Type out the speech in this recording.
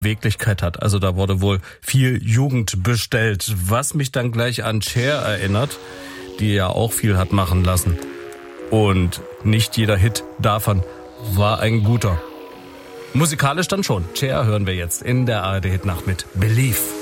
Beweglichkeit hat. Also da wurde wohl viel Jugend bestellt, was mich dann gleich an Cher erinnert, die ja auch viel hat machen lassen. Und nicht jeder Hit davon war ein guter. Musikalisch dann schon. Cher hören wir jetzt in der ARD-Hitnacht mit Believe.